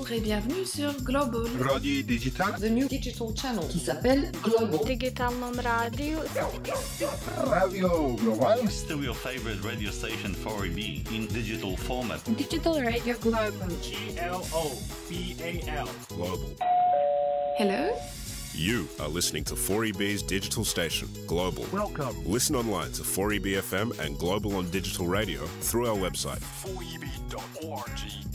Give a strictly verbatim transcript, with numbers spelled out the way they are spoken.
Bonjour et bienvenue sur Global Radio Digital, the new digital channel qui s'appelle Global. Digitalnom radio. Radio Global. Still your favorite radio station four E B in digital format. Digital Radio Global. G L O B A L. Global. Hello. You are listening to four E B's digital station, Global. Welcome. Listen online to four E B F M and Global on digital radio through our website. four E B dot org.